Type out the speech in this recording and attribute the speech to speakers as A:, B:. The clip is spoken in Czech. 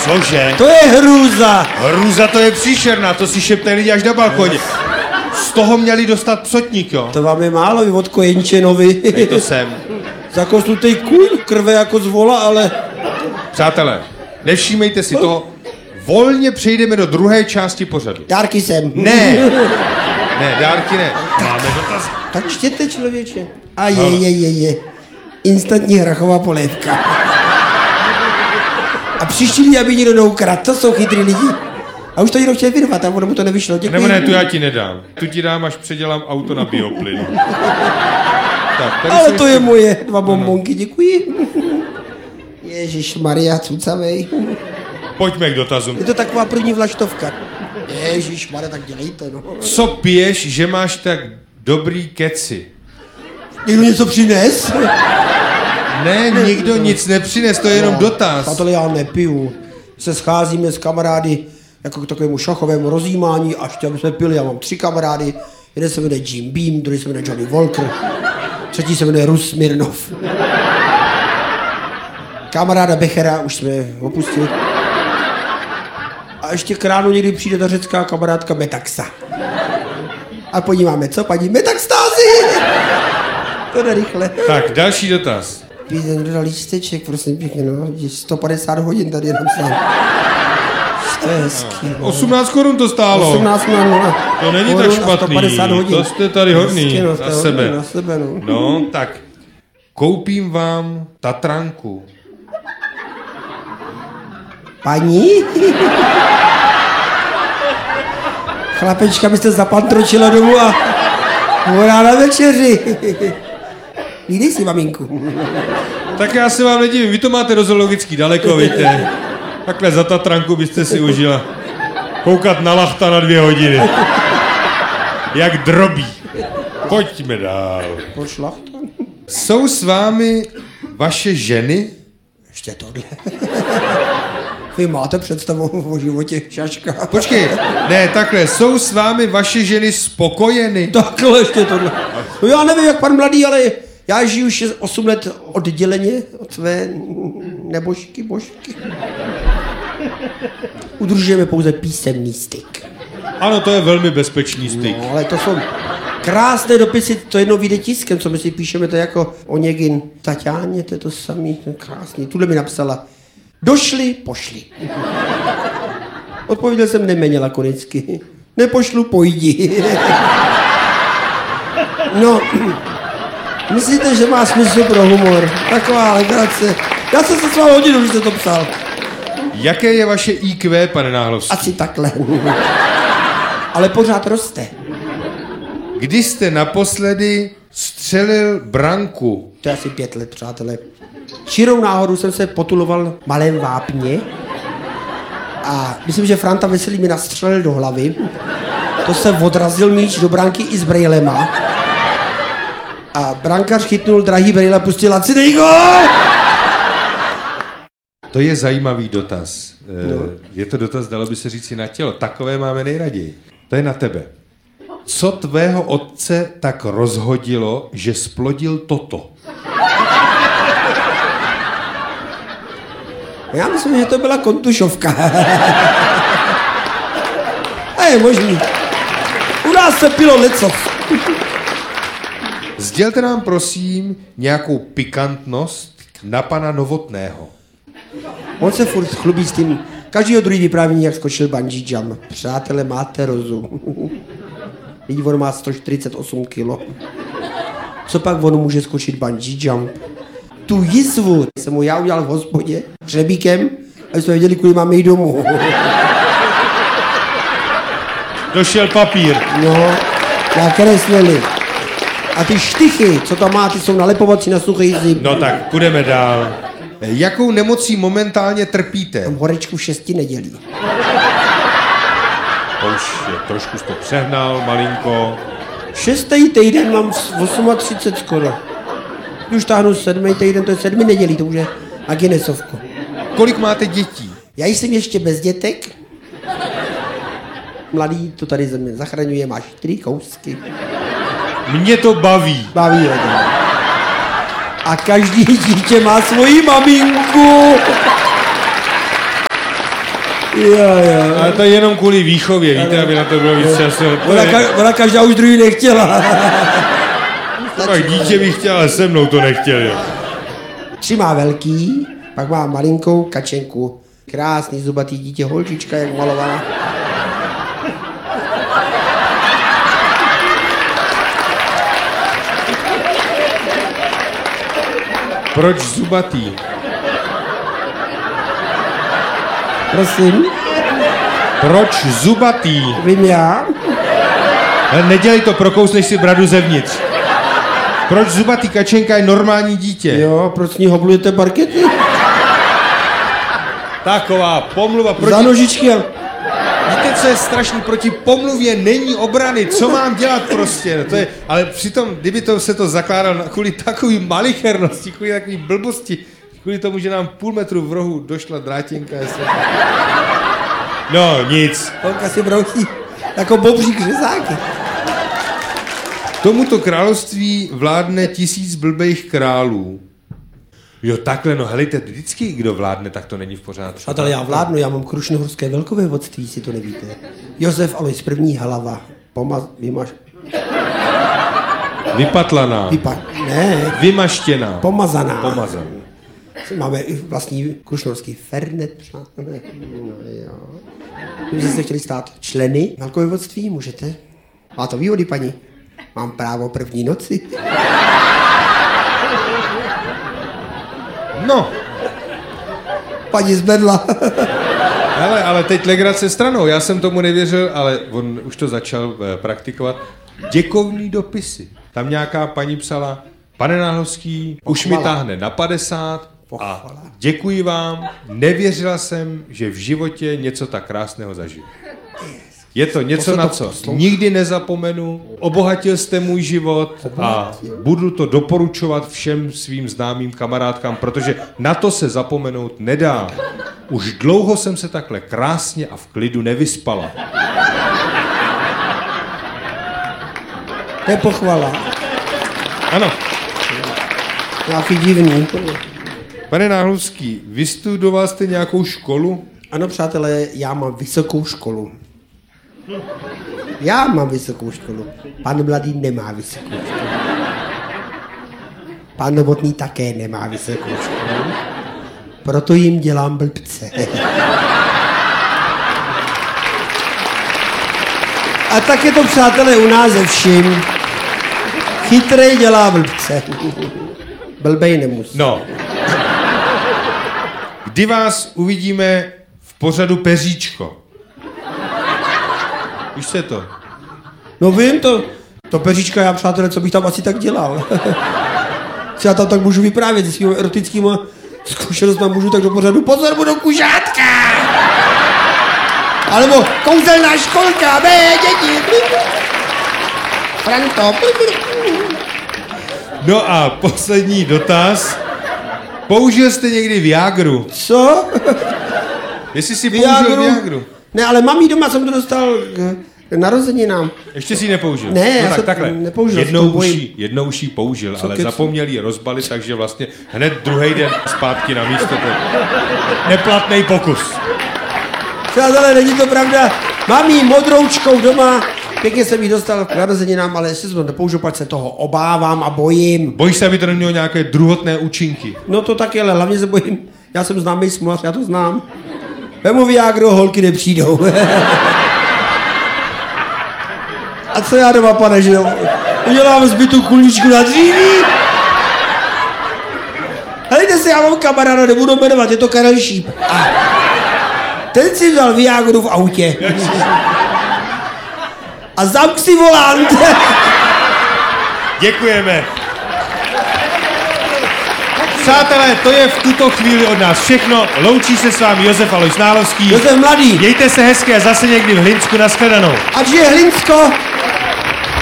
A: Cože?
B: To je hrůza.
A: Hrůza to je příšerná, to si šeptají lidi až na balkoně. Z toho měli dostat psotník, jo?
B: To vám je málo, vy od Kojenčenovi.
A: Dej to sem.
B: Zakosnutej kůň, krve jako z vola, ale...
A: Přátelé, nevšímejte si toho. Volně přejdeme do druhé části pořadu.
B: Dárky sem.
A: Ne, dárky ne. Máme dotaz.
B: Tak čtěte, člověče. A je. Instantní hrachová polévka. A příští lidi, aby někdo neukradl, to jsou chytrý lidi. A už to někdo chtěl vyrvat, a ono mu to nevyšlo. Děkuji.
A: Ne, tu já ti nedám. Tu ti dám, až předělám auto na bioplyn. Tak,
B: ale to je moje, 2 bombonky, děkuji. Ježišmarja, cucavej.
A: Pojďme k dotazům.
B: Je to taková první vlaštovka. Ježišmarja, tak dělejte, no.
A: Co piješ, že máš tak dobrý keci?
B: Někdo něco přines?
A: Ne, nikdo nic nepřines, to je jenom dotaz.
B: Přátelé, já nepiju. Se scházíme s kamarády jako k takovému šachovému rozjímání, až tam jsme pili, já mám 3 kamarády. Jeden se jmenuje Jim Beam, druhý se jmenuje Johnny Walker, třetí se jmenuje Rus Smirnov. Kamaráda Bechera už jsme opustili. A ještě k ránu někdy přijde ta řecká kamarádka Metaxa. A podíváme, co paní Metaxtázy? To jde rychle.
A: Tak, další dotaz.
B: Jeden dodal lísteček, prosím pěkně, no. 150 hodin tady je napsán. To je hezký.
A: 18 korun to stálo.
B: 18 no.
A: To není tak špatný.
B: 150 hodin.
A: To jste tady hodný.
B: Hezky, no,
A: na sebe.
B: Na sebe, no.
A: No, tak. Koupím vám Tatranku.
B: Paní? Chlapečka byste zapantročila domů a morá na večeři. Lídej si, maminku.
A: Tak já se vám nedivím, vy to máte do zoologický daleko, víte. Takhle za Tatranku byste si užila koukat na lachta na 2 hodiny. Jak drobí. Pojďme dál. Jsou s vámi vaše ženy?
B: Ještě tohle. Vy máte představu o životě, šaška.
A: Počkej, ne, takhle, jsou s vámi vaše ženy spokojeny?
B: Takhle ještě tohle. No já nevím, jak pan mladý, ale já žiju 8 let odděleně od své nebožky, božky. Udržujeme pouze písemný styk.
A: Ano, to je velmi bezpečný styk.
B: No, ale to jsou krásné dopisy, to jednou vyjde tiskem, co my si píšeme, to je jako Oněgin. Taťáně, to je to samý, to je krásný. Tuhle mi napsala. Došli, pošli. Odpověděl jsem neméně lakonicky. Nepošlu, pojdi. No, myslíte, že má smysl pro humor? Taková legrace. Já jsem se s vámi hodinu, když jste to psal.
A: Jaké je vaše IQ, pane Náhlovský?
B: Asi takhle. Ale pořád roste.
A: Kdy jste naposledy střelil branku?
B: To je asi 5 let, přátelé. Čirou náhodou jsem se potuloval v Malém Vápně a myslím, že Franta Veselý mi nastřelil do hlavy. To se odrazil míč do branky i s brejlema. A brankař chytnul drahý brejle a pustil lacinej gól!
A: To je zajímavý dotaz. Je to dotaz, dalo by se říct, na tělo. Takové máme nejraději. To je na tebe. Co tvého otce tak rozhodilo, že splodil toto?
B: Já myslím, že to byla kontušovka. A je možný. U nás se pilo lecos.
A: Sdělte nám, prosím, nějakou pikantnost na pana Novotného.
B: On se furt chlubí s tím. Každýho druhý vypráví, jak skočil bungee jump. Přátelé, máte rozum. Vidí, on má 148 kilo. Co pak on může skočit bungee jump? Tu jizvu jsem mu já udělal v hospodě hřebíkem, aby jsme věděli, kudy máme jít domů.
A: Došel papír.
B: No, nakreslili. A ty štychy, co tam má, ty jsou nalepovací na suchý zim.
A: No tak, půjdeme dál. Jakou nemocí momentálně trpíte?
B: Mám horečku v 6 nedělí.
A: To už je, trošku jsi to přehnal, malinko.
B: 6. týden mám 38 skoro. Už táhnu 7. týden, to je 7 nedělí, to už je na Guinnessovku.
A: Kolik máte dětí?
B: Já jsem ještě bez dětek. Mladý to tady ze mě zachraňuje, máš 4 kousky.
A: Mě to baví.
B: Baví ho to. A každý dítě má svoji maminku. Jo.
A: Ale to je jenom kvůli výchově, víte, aby na to bylo víc času.
B: Ona každá už druhý nechtěla.
A: Tak dítě bych chtěl, ale se mnou to nechtěl, jo.
B: 3 má velký, pak má malinkou kačenku. Krásný zubatý dítě, holčička, jak malovaná.
A: Proč zubatý?
B: Prosím,
A: Proč zubatý?
B: vím já.
A: Ale nedělej to, prokousneš si bradu zevnitř. Proč zubatý? Kačenka je normální dítě.
B: Jo, proč s ní hoblujete parkety?
A: Taková pomluva
B: Za
A: proti...
B: nožičky a...
A: Víte, co je strašný? Proti pomluvě není obrany. Co mám dělat prostě? To je... Ale přitom, kdyby to se to zakládal kvůli takový malichernosti, kvůli takový blbosti, kvůli tomu, že nám půl metru v rohu došla drátěnka. No, nic.
B: Holka si brousí jako bobřík řezáky.
A: Tomuto království vládne 1000 blbejch králů. Jo, takhle, no helejte, vždycky kdo vládne, tak to není v pořádku.
B: Přátelé, já vládnu, já mám krušnohorské velkovévodství, si to nevíte. Josef Alois I. Hlava.
A: Vypatlaná.
B: Ne,
A: Vymaštěná.
B: pomazaná.
A: Pomazaná.
B: Máme i vlastní krušnohorský fernet, přátelé. No, jo. Kdybyste se chtěli stát členy velkovévodství, můžete. Má to výhody, paní. Mám právo první noci.
A: No,
B: Paní zbedla.
A: hele, ale teď legrace stranou. Já jsem tomu nevěřil, ale on už to začal praktikovat. Děkovný dopisy. Tam nějaká paní psala, pane Náhlovský, už mi táhne na 50 a děkuji vám, nevěřila jsem, že v životě něco tak krásného zažiju. Je to něco, na co nikdy nezapomenu, obohatil jste můj život a budu to doporučovat všem svým známým kamarádkám, protože na to se zapomenout nedá. Už dlouho jsem se takhle krásně a v klidu nevyspala.
B: To je pochvala.
A: Ano.
B: Nějaký divný.
A: Pane Náhlovský, vystudoval jste nějakou školu?
B: Ano, přátelé, já mám vysokou školu. Já mám vysokou školu. Pan Mladý nemá vysokou školu. Pan Novotný také nemá vysokou školu. Proto jim dělám blbce. A tak je to, přátelé, u nás ze vším. Chytrej dělá blbce. Blbej nemusí.
A: No. Kdy vás uvidíme v pořadu Peříčko? Víš se to?
B: No vím, to peříčka, já, přátelé, co bych tam asi tak dělal. Co já tam tak můžu vyprávět se svými erotickými zkušenostmi, můžu tak do pořadu, pozor, budou kužátka! Alebo kouzelná školka, děti! Franto!
A: No a poslední dotaz. Použil jste někdy Viagru?
B: Co?
A: Jestli si použil Viagru?
B: Ne, ale mami doma jsem to dostal k narozeninám.
A: Ještě si ji nepoužil?
B: Ne,
A: no
B: já
A: tak
B: jsem
A: takhle.
B: nepoužil.
A: Jednou už ji použil,
B: Co
A: ale
B: kec?
A: zapomněl ji rozbalit, takže vlastně hned druhý den zpátky na místo. Neplatný pokus.
B: Přátelé, není to pravda. Mám jí modroučkou doma, pěkně jsem jí dostal k narozeninám, ale ještě jsem to nepoužil, pak se toho obávám a bojím.
A: Bojíš se, aby to nemělo nějaké druhotné účinky?
B: No to taky, ale hlavně se bojím. Já jsem známý smulař, já to znám. Vemu Viagru, holky nepřijdou. A co já doma, pane, že jo? Udělám zbytou kuličku na dříví. Helejte se, já mám kamaráda, nebudu jmenovat, je to Karel Šíp. A ten si vzal Viagru v autě. A zamk si volant.
A: Děkujeme. Přátelé, to je v tuto chvíli od nás všechno. Loučí se s vámi Josef Alois Náhlovský.
B: Josef Mladý.
A: Mějte se hezky a zase někdy v Hlinsku, nashledanou.
B: Ať je Hlinsko.